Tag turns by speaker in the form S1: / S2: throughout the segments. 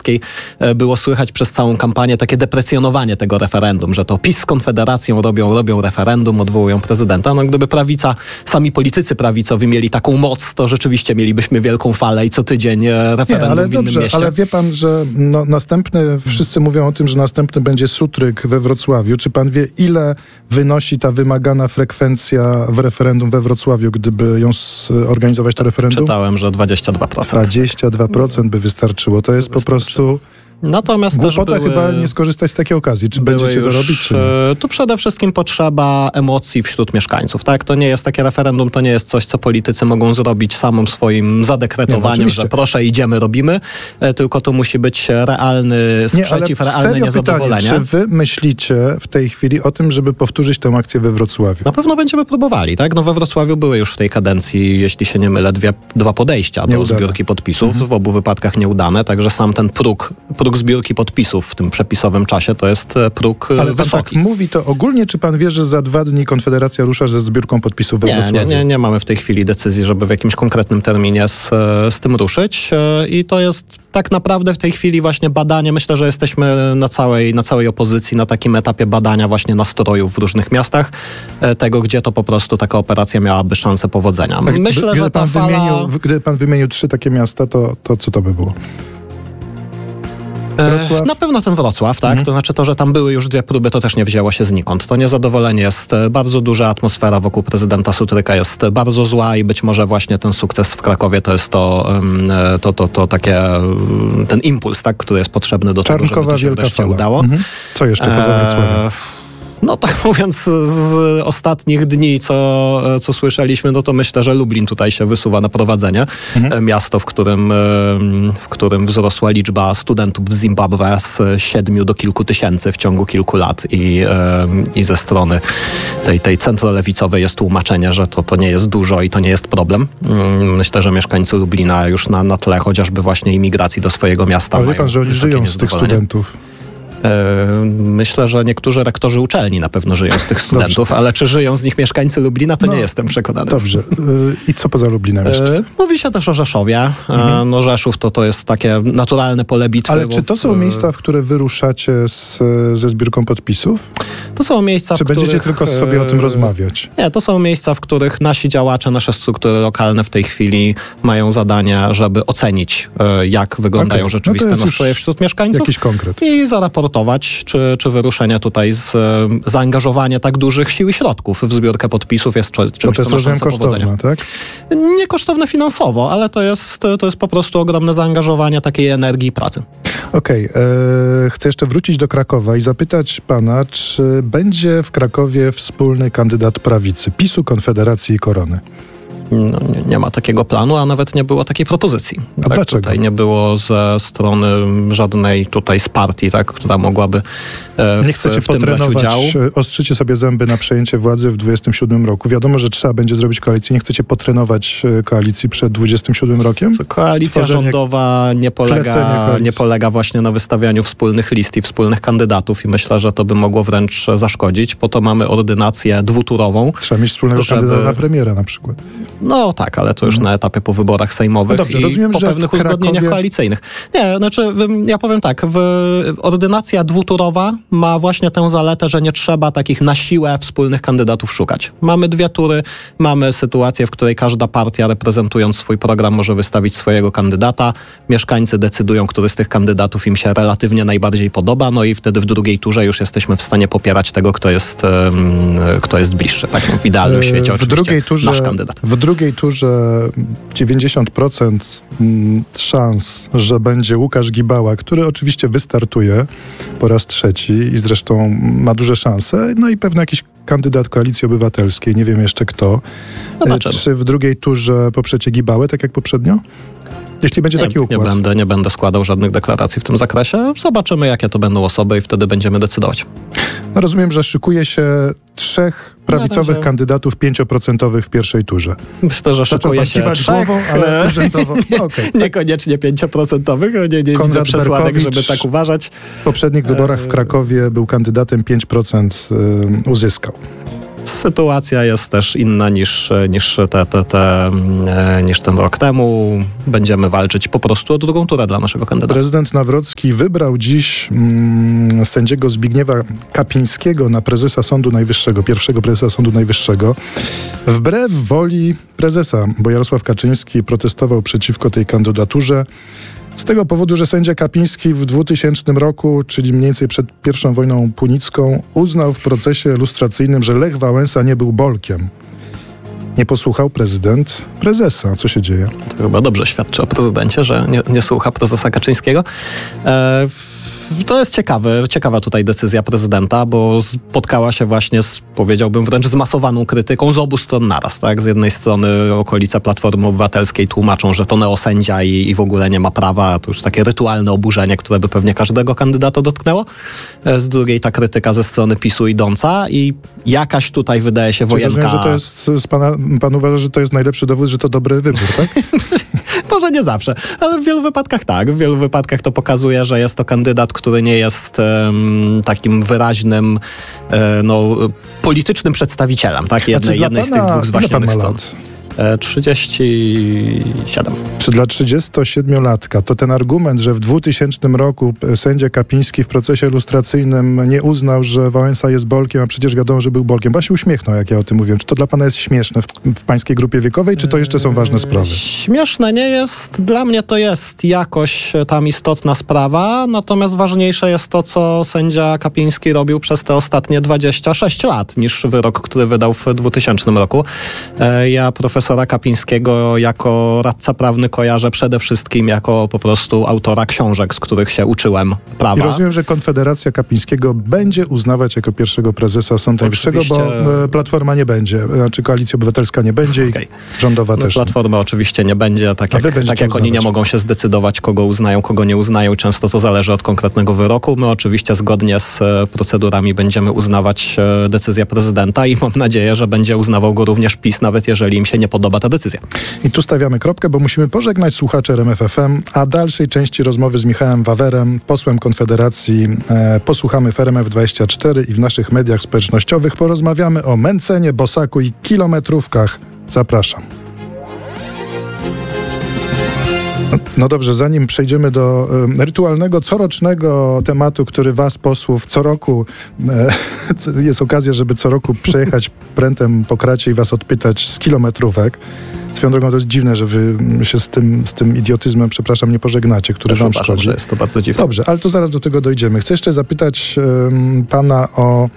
S1: Obywatelskiej było słychać przez całą kampanię takie deprecjonowanie tego referendum, że to PiS z Konfederacją robią referendum, odwołują prezydenta. No gdyby prawica, sami politycy prawicowi mieli taką moc, to rzeczywiście mielibyśmy wielką falę i co tydzień referendum w innym mieście.
S2: Ale wie pan, że wszyscy mówią o tym, że następny będzie Sutryk we Wrocławiu. Czy pan wie, ile wynosi ta wymagana frekwencja w referendum we Wrocławiu, gdyby ją organizować to referendum?
S1: Czytałem, że 22%.
S2: 22% by wystarczyło. To jest po prostu...
S1: Natomiast
S2: głupota chyba nie skorzystać z takiej okazji. Czy będziecie to robić, czy nie?
S1: Tu przede wszystkim potrzeba emocji wśród mieszkańców. Tak? To nie jest takie referendum, to nie jest coś, co politycy mogą zrobić samym swoim zadekretowaniem, że proszę, idziemy, robimy, tylko to musi być realny sprzeciw, realne niezadowolenie.
S2: Pytanie, czy wy myślicie w tej chwili o tym, żeby powtórzyć tę akcję we Wrocławiu?
S1: Na pewno będziemy próbowali. Tak? No we Wrocławiu były już w tej kadencji, jeśli się nie mylę, dwa podejścia do zbiórki podpisów. W obu wypadkach nieudane, także sam ten próg zbiórki podpisów w tym przepisowym czasie to jest próg
S2: ale
S1: wysoki.
S2: Ale pan tak mówi to ogólnie, czy pan wie, że za 2 dni Konfederacja rusza ze zbiórką podpisów we Wrocławiu?
S1: Nie mamy w tej chwili decyzji, żeby w jakimś konkretnym terminie z tym ruszyć i to jest tak naprawdę w tej chwili właśnie badanie. Myślę, że jesteśmy na całej opozycji na takim etapie badania właśnie nastrojów w różnych miastach, tego, gdzie to po prostu taka operacja miałaby szansę powodzenia.
S2: Tak,
S1: Myślę, że ta fala...
S2: Gdyby pan wymienił 3 takie miasta, to co to by było? Wrocław?
S1: Na pewno ten Wrocław, tak? To znaczy to, że tam były już 2 próby, to też nie wzięło się znikąd. To niezadowolenie jest bardzo duża, atmosfera wokół prezydenta Sutryka jest bardzo zła i być może właśnie ten sukces w Krakowie to jest to takie, ten impuls, tak, który jest potrzebny do tego, żeby to się wreszcie udało.
S2: Co jeszcze poza Wrocławiem?
S1: No tak mówiąc, z ostatnich dni, co słyszeliśmy, no to myślę, że Lublin tutaj się wysuwa na prowadzenie. Miasto, w którym wzrosła liczba studentów z Zimbabwe z 7 do kilku tysięcy w ciągu kilku lat i ze strony tej centrolewicowej jest tłumaczenie, że to nie jest dużo i to nie jest problem. Myślę, że mieszkańcy Lublina już na tle chociażby właśnie imigracji do swojego miasta
S2: ale wie pan, że oni żyją z tych studentów?
S1: Myślę, że niektórzy rektorzy uczelni na pewno żyją z tych studentów, ale czy żyją z nich mieszkańcy Lublina, to nie jestem przekonany.
S2: Dobrze. I co poza Lublinem jeszcze?
S1: Mówi się też o Rzeszowie. No Rzeszów to jest takie naturalne pole bitwy.
S2: Ale czy to są miejsca, w które wyruszacie ze zbiórką podpisów?
S1: To są miejsca,
S2: czy będziecie tylko sobie o tym rozmawiać?
S1: Nie, to są miejsca, w których nasi działacze, nasze struktury lokalne w tej chwili mają zadanie, żeby ocenić, jak wyglądają rzeczywiste nastroje wśród mieszkańców.
S2: Jakiś konkret.
S1: I zaraportować, czy wyruszenie tutaj z zaangażowania tak dużych sił i środków w zbiórkę podpisów jest czymś,
S2: to jest rozumiem kosztowne, tak?
S1: Nie kosztowne finansowo, ale to jest po prostu ogromne zaangażowanie takiej energii i pracy.
S2: Okej. Chcę jeszcze wrócić do Krakowa i zapytać pana, czy będzie w Krakowie wspólny kandydat prawicy, PiS-u, Konfederacji i Korony?
S1: No, nie ma takiego planu, a nawet nie było takiej propozycji.
S2: A dlaczego?
S1: Tutaj nie było ze strony żadnej tutaj z partii, tak, która mogłaby
S2: nie chcecie
S1: w tym brać udziału.
S2: Ostrzycie sobie zęby na przejęcie władzy w 27 roku. Wiadomo, że trzeba będzie zrobić koalicję. Nie chcecie potrenować koalicji przed 27 rokiem?
S1: Koalicja rządowa nie polega właśnie na wystawianiu wspólnych list i wspólnych kandydatów i myślę, że to by mogło wręcz zaszkodzić. Po to mamy ordynację dwuturową.
S2: Trzeba mieć wspólnego kandydata na premiera na przykład.
S1: No tak, ale to już na etapie po wyborach sejmowych
S2: dobrze,
S1: i
S2: rozumiem,
S1: po pewnych uzgodnieniach koalicyjnych. Nie, znaczy ja powiem tak, ordynacja dwuturowa ma właśnie tę zaletę, że nie trzeba takich na siłę wspólnych kandydatów szukać. Mamy 2 tury, mamy sytuację, w której każda partia reprezentując swój program może wystawić swojego kandydata. Mieszkańcy decydują, który z tych kandydatów im się relatywnie najbardziej podoba, no i wtedy w drugiej turze już jesteśmy w stanie popierać tego, kto jest bliższy. Tak, w idealnym świecie oczywiście nasz kandydat.
S2: W drugiej turze 90% szans, że będzie Łukasz Gibała, który oczywiście wystartuje po raz 3 i zresztą ma duże szanse, no i pewnie jakiś kandydat Koalicji Obywatelskiej, nie wiem jeszcze kto.
S1: Zobaczymy.
S2: Czy w drugiej turze poprzecie Gibałę, tak jak poprzednio? Jeśli będzie taki układ.
S1: Nie będę składał żadnych deklaracji w tym zakresie. Zobaczymy, jakie to będą osoby i wtedy będziemy decydować.
S2: No rozumiem, że szykuje się 3 prawicowych kandydatów 5% w pierwszej turze.
S1: Myślę, że szykuje się 3,
S2: głową, ale urzędowo. Okay.
S1: Niekoniecznie 5%. Nie widzę przesłanek, żeby tak uważać.
S2: W poprzednich wyborach w Krakowie był kandydatem 5% uzyskał.
S1: sytuacja jest też inna niż ten rok temu. Będziemy walczyć po prostu o drugą turę dla naszego kandydata.
S2: Prezydent Nawrocki wybrał dziś sędziego Zbigniewa Kapińskiego na prezesa Sądu Najwyższego, pierwszego prezesa Sądu Najwyższego, wbrew woli prezesa, bo Jarosław Kaczyński protestował przeciwko tej kandydaturze z tego powodu, że sędzia Kapiński w 2000 roku, czyli mniej więcej przed I wojną punicką, uznał w procesie lustracyjnym, że Lech Wałęsa nie był bolkiem. Nie posłuchał prezydent prezesa. Co się dzieje?
S1: To chyba dobrze świadczy o prezydencie, że nie słucha prezesa Kaczyńskiego. To jest ciekawa tutaj decyzja prezydenta, bo spotkała się właśnie powiedziałbym wręcz zmasowaną krytyką z obu stron naraz. Tak? Z jednej strony okolice Platformy Obywatelskiej tłumaczą, że to neosędzia i w ogóle nie ma prawa. To już takie rytualne oburzenie, które by pewnie każdego kandydata dotknęło. Z drugiej ta krytyka ze strony PiS-u idąca i jakaś tutaj wydaje się wojenka...
S2: Rozumiem, że to jest, pan uważa, że to jest najlepszy dowód, że to dobry wybór, tak?
S1: Może nie zawsze, ale w wielu wypadkach tak. W wielu wypadkach to pokazuje, że jest to kandydat, który nie jest takim wyraźnym politycznym przedstawicielem jednej z tych dwóch zwaśnionych stron. 37.
S2: Czy dla 37-latka to ten argument, że w 2000 roku sędzia Kapiński w procesie lustracyjnym nie uznał, że Wałęsa jest bolkiem, a przecież wiadomo, że był bolkiem. Pan się uśmiechnął, jak ja o tym mówiłem. Czy to dla pana jest śmieszne w pańskiej grupie wiekowej, czy to jeszcze są ważne sprawy?
S1: Śmieszne nie jest. Dla mnie to jest jakoś tam istotna sprawa, natomiast ważniejsze jest to, co sędzia Kapiński robił przez te ostatnie 26 lat, niż wyrok, który wydał w 2000 roku. Ja profesora Kapińskiego jako radca prawny kojarzę przede wszystkim jako po prostu autora książek, z których się uczyłem prawa.
S2: I rozumiem, że Konfederacja Kapińskiego będzie uznawać jako pierwszego prezesa Sądu Najwyższego, bo Platforma nie będzie, znaczy Koalicja Obywatelska nie będzie i rządowa też.
S1: Platforma oczywiście nie będzie, tak jak oni nie mogą się zdecydować, kogo uznają, kogo nie uznają. Często to zależy od konkretnego wyroku. My oczywiście zgodnie z procedurami będziemy uznawać decyzję prezydenta i mam nadzieję, że będzie uznawał go również PiS, nawet jeżeli im się nie podoba ta decyzja.
S2: I tu stawiamy kropkę, bo musimy pożegnać słuchaczy RMF FM, a dalszej części rozmowy z Michałem Wawerem, posłem Konfederacji, posłuchamy w RMF24 i w naszych mediach społecznościowych. Porozmawiamy o Mentzenie, Bosaku i kilometrówkach. Zapraszam. No dobrze, zanim przejdziemy do rytualnego, corocznego tematu, który was, posłów, co roku jest okazja, żeby co roku przejechać prętem po kracie i was odpytać z kilometrówek. Swoją drogą to jest dziwne, że wy się z tym idiotyzmem, przepraszam, nie pożegnacie, który wam szkodzi.
S1: Że jest to bardzo dziwne.
S2: Dobrze, ale to zaraz do tego dojdziemy. Chcę jeszcze zapytać pana o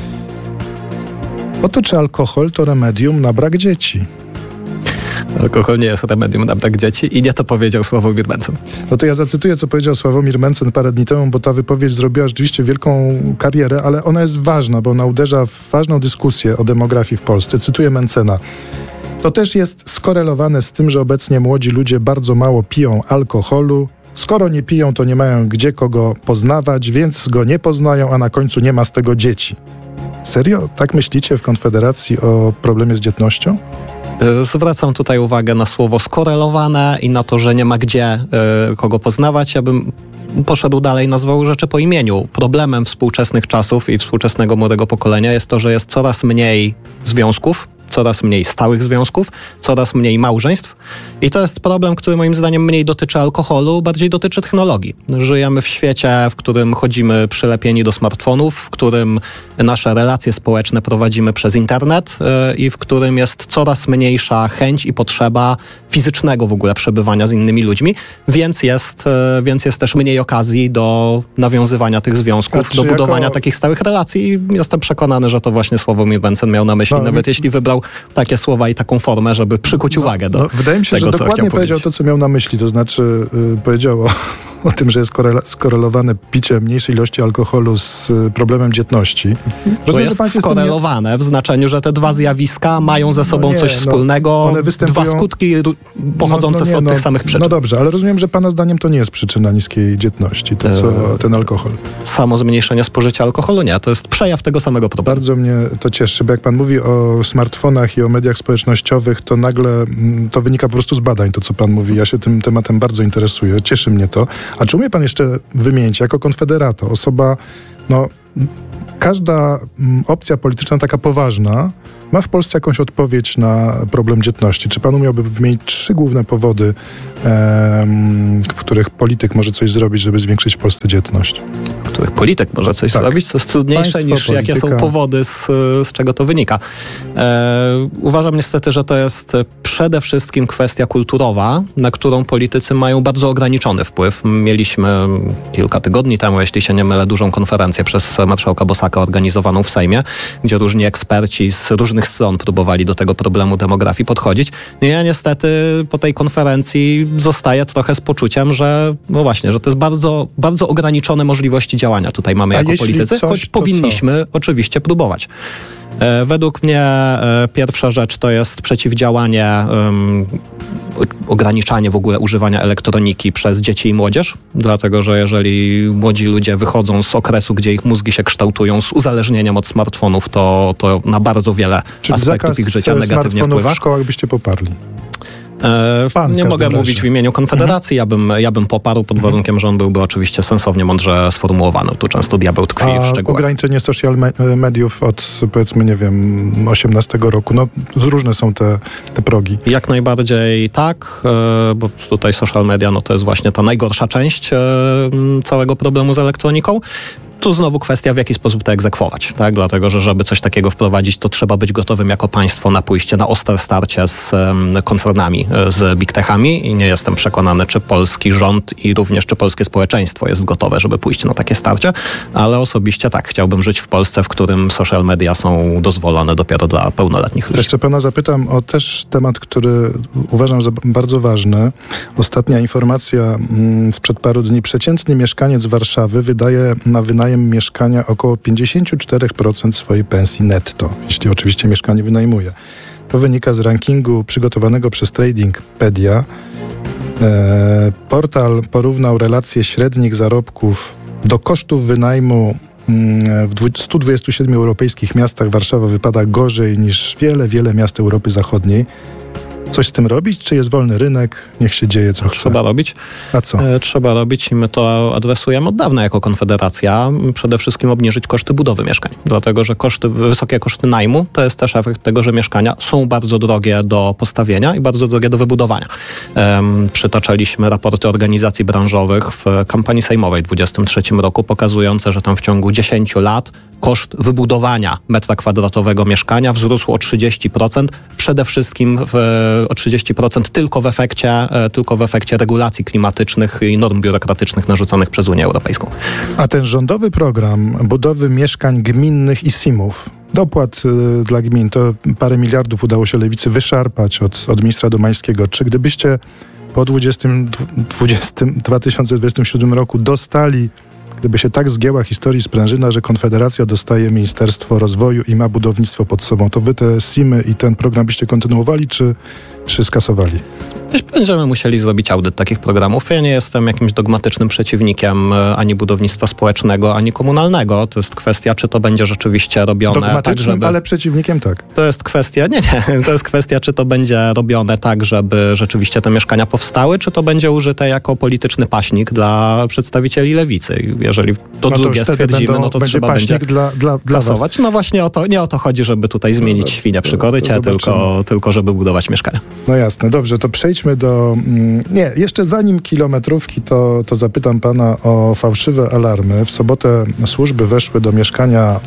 S2: to, czy alkohol to remedium na brak dzieci.
S1: Alkohol nie jest remedium na brak dzieci i nie to powiedział Sławomir Mencen.
S2: No to ja zacytuję, co powiedział Sławomir Mencen parę dni temu, bo ta wypowiedź zrobiła rzeczywiście wielką karierę, ale ona jest ważna, bo ona uderza w ważną dyskusję o demografii w Polsce. Cytuję Mencena. To też jest skorelowane z tym, że obecnie młodzi ludzie bardzo mało piją alkoholu. Skoro nie piją, to nie mają gdzie kogo poznawać, więc go nie poznają, a na końcu nie ma z tego dzieci. Serio? Tak myślicie w Konfederacji o problemie z dzietnością?
S1: Zwracam tutaj uwagę na słowo skorelowane i na to, że nie ma gdzie kogo poznawać. Ja bym poszedł dalej, nazwał rzeczy po imieniu. Problemem współczesnych czasów i współczesnego młodego pokolenia jest to, że jest coraz mniej związków, coraz mniej stałych związków, coraz mniej małżeństw i to jest problem, który moim zdaniem mniej dotyczy alkoholu, bardziej dotyczy technologii. Żyjemy w świecie, w którym chodzimy przylepieni do smartfonów, w którym nasze relacje społeczne prowadzimy przez internet i w którym jest coraz mniejsza chęć i potrzeba fizycznego w ogóle przebywania z innymi ludźmi, więc jest też mniej okazji do nawiązywania tych związków, do budowania takich stałych relacji. Jestem przekonany, że to właśnie Sławomir Mencen miał na myśli, nawet jeśli wybrał takie słowa i taką formę, żeby przykuć uwagę do
S2: wydaje mi się,
S1: tego,
S2: że dokładnie powiedział to, co miał na myśli. To znaczy powiedział o tym, że jest skorelowane picie mniejszej ilości alkoholu z problemem dzietności.
S1: To jest skorelowane w znaczeniu, że te dwa zjawiska mają ze sobą coś wspólnego, one dwa skutki pochodzące od tych samych przyczyn.
S2: No dobrze, ale rozumiem, że pana zdaniem to nie jest przyczyna niskiej dzietności, ten alkohol.
S1: Samo zmniejszenie spożycia alkoholu nie, to jest przejaw tego samego problemu.
S2: Bardzo mnie to cieszy, bo jak pan mówi o smartfonach i o mediach społecznościowych, to nagle to wynika po prostu z badań, to co pan mówi. Ja się tym tematem bardzo interesuję, cieszy mnie to. A czy umie pan jeszcze wymienić, jako konfederata, osoba, każda opcja polityczna taka poważna ma w Polsce jakąś odpowiedź na problem dzietności? Czy pan umiałby wymienić 3 główne powody, w których polityk może coś zrobić, żeby zwiększyć w Polsce dzietność?
S1: W których polityk może coś zrobić, to jest trudniejsze
S2: Państwo,
S1: niż jakie są powody, z czego to wynika. Uważam niestety, że to jest przede wszystkim kwestia kulturowa, na którą politycy mają bardzo ograniczony wpływ. Mieliśmy kilka tygodni temu, jeśli się nie mylę, dużą konferencję przez marszałka Bosaka organizowaną w Sejmie, gdzie różni eksperci z różnych stron próbowali do tego problemu demografii podchodzić. No ja niestety po tej konferencji zostaję trochę z poczuciem, że no właśnie, że to jest bardzo, bardzo ograniczone możliwości działania tutaj mamy jako politycy, choć powinniśmy oczywiście próbować. Według mnie pierwsza rzecz to jest przeciwdziałanie, ograniczanie w ogóle używania elektroniki przez dzieci i młodzież, dlatego że jeżeli młodzi ludzie wychodzą z okresu, gdzie ich mózgi się kształtują z uzależnieniem od smartfonów, to na bardzo wiele aspektów ich życia negatywnie wpływa.
S2: W szkołach byście poparli?
S1: Nie mogę mówić w imieniu Konfederacji, ja bym poparł pod warunkiem, że on byłby oczywiście sensownie, mądrze sformułowany. Tu często diabeł tkwi w szczegółach.
S2: Ograniczenie social mediów od, powiedzmy, nie wiem, 18 roku, no różne są te progi.
S1: Jak najbardziej tak, bo tutaj social media, no to jest właśnie ta najgorsza część całego problemu z elektroniką. Tu znowu kwestia, w jaki sposób to egzekwować, tak? Dlatego, że żeby coś takiego wprowadzić, to trzeba być gotowym jako państwo na pójście na ostre starcie z koncernami, z big techami i nie jestem przekonany, czy polski rząd i również czy polskie społeczeństwo jest gotowe, żeby pójść na takie starcie, ale osobiście tak, chciałbym żyć w Polsce, w którym social media są dozwolone dopiero dla pełnoletnich ludzi.
S2: Jeszcze pana zapytam o też temat, który uważam za bardzo ważny. Ostatnia informacja sprzed paru dni. Przeciętny mieszkaniec Warszawy wydaje na wynajem mieszkania około 54% swojej pensji netto, jeśli oczywiście mieszkanie wynajmuje. To wynika z rankingu przygotowanego przez Tradingpedia. Portal porównał relacje średnich zarobków do kosztów wynajmu w 127 europejskich miastach. Warszawa wypada gorzej niż wiele miast Europy Zachodniej. Coś z tym robić? Czy jest wolny rynek? Niech się dzieje, co chce.
S1: Trzeba robić.
S2: A co?
S1: Trzeba robić i my to adresujemy od dawna jako Konfederacja. Przede wszystkim obniżyć koszty budowy mieszkań. Dlatego, że wysokie koszty najmu to jest też efekt tego, że mieszkania są bardzo drogie do postawienia i bardzo drogie do wybudowania. Przytaczaliśmy raporty organizacji branżowych w kampanii sejmowej w 2023 roku, pokazujące, że tam w ciągu 10 lat koszt wybudowania metra kwadratowego mieszkania wzrósł o 30%, przede wszystkim o 30% tylko w efekcie regulacji klimatycznych i norm biurokratycznych narzucanych przez Unię Europejską.
S2: A ten rządowy program budowy mieszkań gminnych i SIM-ów, dopłat dla gmin, to parę miliardów udało się Lewicy wyszarpać od ministra Domańskiego. Czy gdybyście po 2027 roku dostali, gdyby się tak zgięła historii sprężyna, że Konfederacja dostaje Ministerstwo Rozwoju i ma budownictwo pod sobą, to wy te SIM-y i ten program byście kontynuowali, czy skasowali?
S1: Będziemy musieli zrobić audyt takich programów. Ja nie jestem jakimś dogmatycznym przeciwnikiem ani budownictwa społecznego, ani komunalnego. To jest kwestia, czy to będzie rzeczywiście robione
S2: dogmatycznym,
S1: tak, żeby...
S2: ale przeciwnikiem tak.
S1: To jest kwestia, to jest kwestia, czy to będzie robione tak, żeby rzeczywiście te mieszkania powstały, czy to będzie użyte jako polityczny paśnik dla przedstawicieli lewicy. Jeżeli to drugie stwierdzimy, no to trzeba będzie kasować. No właśnie nie o to chodzi, żeby tutaj zmienić świnię przy korycie, tylko żeby budować mieszkania.
S2: No jasne, dobrze, to przejdźmy do... Nie, jeszcze zanim kilometrówki, to zapytam pana o fałszywe alarmy. W sobotę służby weszły do mieszkania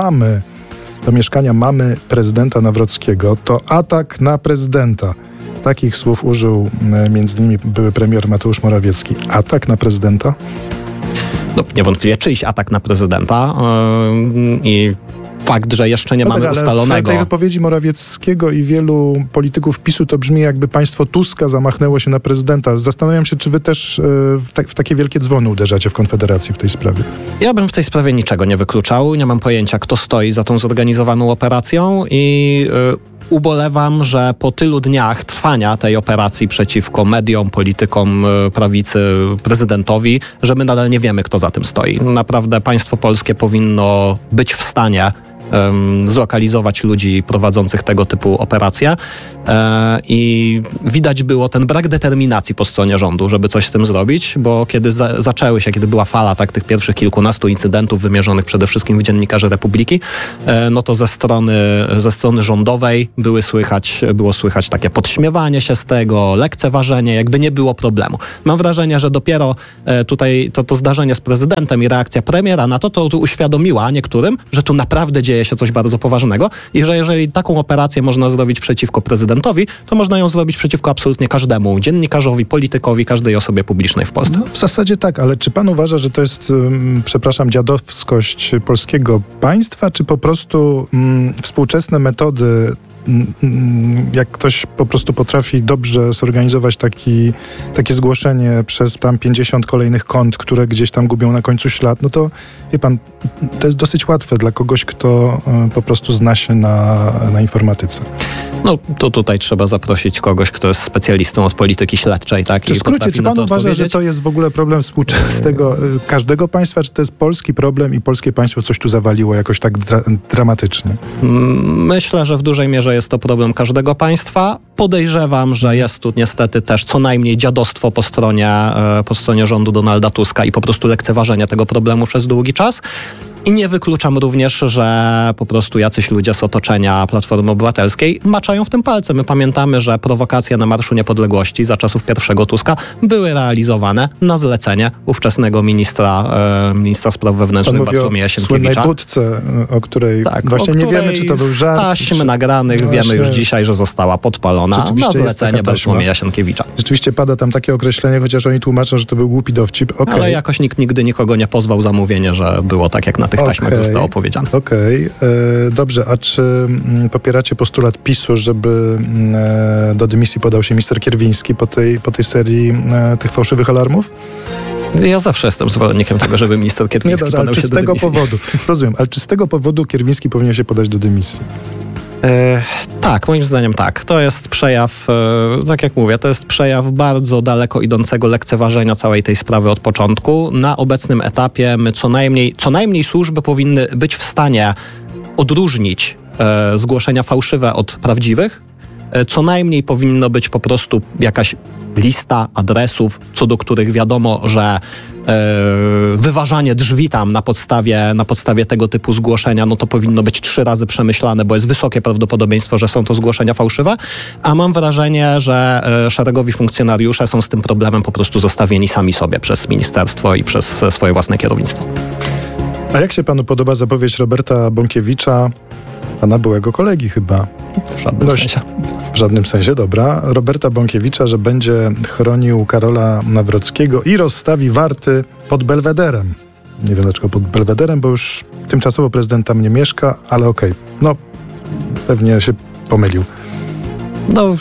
S2: mamy prezydenta Nawrockiego. To atak na prezydenta. Takich słów użył między innymi były premier Mateusz Morawiecki. Atak na prezydenta?
S1: No, niewątpliwie czyjś atak na prezydenta i fakt, że jeszcze nie mamy ustalonego.
S2: W tej wypowiedzi Morawieckiego i wielu polityków PiS-u to brzmi, jakby państwo Tuska zamachnęło się na prezydenta. Zastanawiam się, czy wy też w takie wielkie dzwony uderzacie w Konfederacji w tej sprawie. Ja bym w tej sprawie niczego nie wykluczał. Nie mam pojęcia, kto stoi za tą zorganizowaną operacją i ubolewam, że po tylu dniach trwania tej operacji przeciwko mediom, politykom prawicy, prezydentowi, że my nadal nie wiemy, kto za tym stoi. Naprawdę państwo polskie powinno być w stanie
S1: zlokalizować ludzi prowadzących tego typu operacje i widać było ten brak determinacji po stronie rządu, żeby coś z tym zrobić, bo kiedy kiedy była fala tych pierwszych kilkunastu incydentów wymierzonych przede wszystkim w dziennikarzy Republiki, no to ze strony rządowej było słychać takie podśmiewanie się z tego, lekceważenie, jakby nie było problemu. Mam wrażenie, że dopiero tutaj to zdarzenie z prezydentem i reakcja premiera na to uświadomiła niektórym, że tu naprawdę dzieje się coś bardzo poważnego i że jeżeli taką operację można zrobić przeciwko prezydentowi, to można ją zrobić przeciwko absolutnie każdemu dziennikarzowi, politykowi, każdej osobie publicznej w Polsce.
S2: No, w zasadzie tak, ale czy pan uważa, że to jest, dziadowskość polskiego państwa, czy po prostu współczesne metody, jak ktoś po prostu potrafi dobrze zorganizować takie zgłoszenie przez tam 50 kolejnych kont, które gdzieś tam gubią na końcu ślad, no to wie pan, to jest dosyć łatwe dla kogoś, kto po prostu zna się na informatyce.
S1: No to tutaj trzeba zaprosić kogoś, kto jest specjalistą od polityki śledczej. Tak?
S2: Czy w skrócie, czy pan uważa, że to jest w ogóle problem współczesnego każdego państwa, czy to jest polski problem i polskie państwo coś tu zawaliło jakoś tak dramatycznie?
S1: Myślę, że w dużej mierze jest to problem każdego państwa. Podejrzewam, że jest tu niestety też co najmniej dziadostwo po stronie rządu Donalda Tuska i po prostu lekceważenie tego problemu przez długi czas. I nie wykluczam również, że po prostu jacyś ludzie z otoczenia Platformy Obywatelskiej maczają w tym palce. My pamiętamy, że prowokacje na Marszu Niepodległości za czasów pierwszego Tuska były realizowane na zlecenie ówczesnego ministra spraw wewnętrznych Bartłomieja Sienkiewicza.
S2: Słynnej budce, o której właśnie nie wiemy, czy to był żart.
S1: Taśm nagranych wiemy już dzisiaj, że została podpalona na zlecenie Bartłomieja Sienkiewicza.
S2: Rzeczywiście pada tam takie określenie, chociaż oni tłumaczą, że to był głupi dowcip. Okay.
S1: Ale jakoś nikt nigdy nikogo nie pozwał za mówienie, że było tak, jak na tych taśmach zostało powiedziane.
S2: Dobrze, a czy popieracie postulat PiS-u, żeby do dymisji podał się minister Kierwiński po tej serii tych fałszywych alarmów?
S1: Ja zawsze jestem zwolennikiem tego, żeby minister Kierwiński podał się do dymisji.
S2: Ale czy z tego powodu, rozumiem, ale czy z tego powodu Kierwiński powinien się podać do dymisji?
S1: Tak, moim zdaniem tak. To jest przejaw, tak jak mówię, to jest przejaw bardzo daleko idącego lekceważenia całej tej sprawy od początku. Na obecnym etapie my co najmniej służby powinny być w stanie odróżnić zgłoszenia fałszywe od prawdziwych. Co najmniej powinno być po prostu jakaś lista adresów, co do których wiadomo, że wyważanie drzwi tam na podstawie tego typu zgłoszenia, no to powinno być 3 razy przemyślane, bo jest wysokie prawdopodobieństwo, że są to zgłoszenia fałszywe, a mam wrażenie, że szeregowi funkcjonariusze są z tym problemem po prostu zostawieni sami sobie przez ministerstwo i przez swoje własne kierownictwo.
S2: A jak się panu podoba zapowiedź Roberta Bąkiewicza, pana byłego kolegi chyba?
S1: W żadnym sensie.
S2: W żadnym sensie, dobra. Roberta Bąkiewicza, że będzie chronił Karola Nawrockiego i rozstawi warty pod Belwederem. Nie wiem dlaczego pod Belwederem, bo już tymczasowo prezydent tam nie mieszka, ale okej. No, pewnie się pomylił.
S1: No,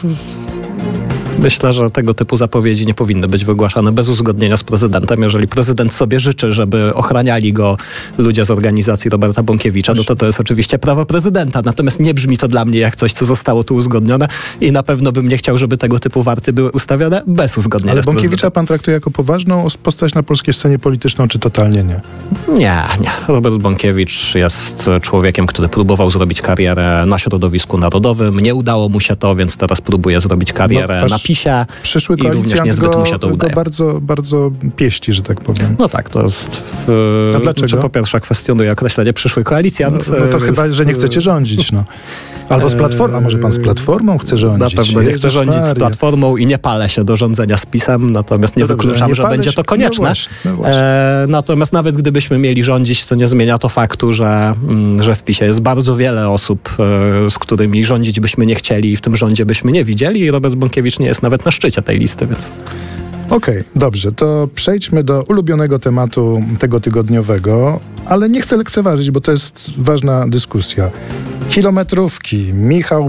S1: myślę, że tego typu zapowiedzi nie powinny być wygłaszane bez uzgodnienia z prezydentem. Jeżeli prezydent sobie życzy, żeby ochraniali go ludzie z organizacji Roberta Bąkiewicza, no to jest oczywiście prawo prezydenta. Natomiast nie brzmi to dla mnie jak coś, co zostało tu uzgodnione i na pewno bym nie chciał, żeby tego typu warty były ustawione bez uzgodnienia z prezydentem. Ale
S2: Bąkiewicza pan traktuje jako poważną postać na polskiej scenie politycznej, czy totalnie nie?
S1: Nie. Robert Bąkiewicz jest człowiekiem, który próbował zrobić karierę na środowisku narodowym. Nie udało mu się to, więc teraz próbuje zrobić karierę na PiS-ie.
S2: Przyszły koalicjant go bardzo, bardzo pieści, że tak powiem.
S1: No tak, to jest...
S2: A dlaczego?
S1: Znaczy, po pierwsze kwestionuje określenie przyszły koalicjant.
S2: No to chyba, że nie chcecie rządzić, no. Albo z Platformą, a może pan z Platformą chce rządzić?
S1: Na pewno nie chcę rządzić z Platformą i nie palę się do rządzenia z PiS-em, natomiast nie wykluczam, że będzie to konieczne. No właśnie. Natomiast nawet gdybyśmy mieli rządzić, to nie zmienia to faktu, że w PiS-ie jest bardzo wiele osób, z którymi rządzić byśmy nie chcieli i w tym rządzie byśmy nie widzieli i Robert Bąkiewicz nie jest nawet na szczycie tej listy, więc...
S2: Okej, dobrze, to przejdźmy do ulubionego tematu tego tygodniowego, ale nie chcę lekceważyć, bo to jest ważna dyskusja. Kilometrówki, Michał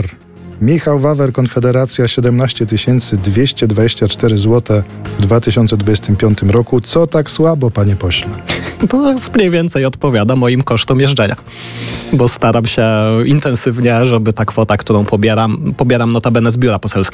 S2: Wawer, Konfederacja, 17 224 zł w 2025 roku. Co tak słabo, panie pośle?
S1: To mniej więcej odpowiada moim kosztom jeżdżenia, bo staram się intensywnie, żeby ta kwota, którą pobieram notabene z biura poselskiego,